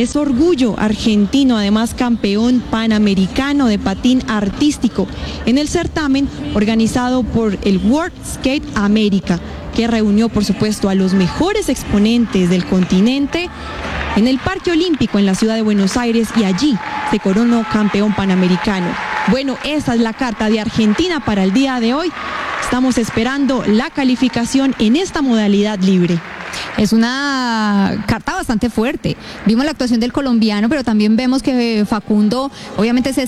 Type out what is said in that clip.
Es orgullo argentino, además campeón panamericano de patín artístico en el certamen organizado por el World Skate America, que reunió por supuesto a los mejores exponentes del continente en el Parque Olímpico en la ciudad de Buenos Aires, y allí se coronó campeón panamericano. Bueno, esa es la carta de Argentina para el día de hoy. Estamos esperando la calificación en esta modalidad libre. Es una carta bastante fuerte. Vimos la actuación del colombiano, pero también vemos que Facundo obviamente se